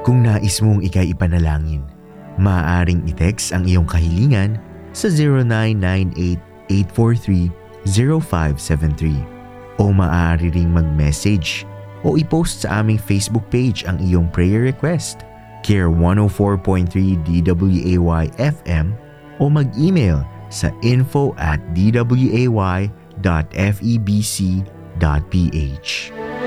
Kung nais mong ikaipanalangin, maaaring i-text ang iyong kahilingan sa 0998-843-0573 o maaari ring mag-message o i-post sa aming Facebook page ang iyong prayer request, Care 104.3 DWAY FM, o mag-email sa info@dway.febc.ph.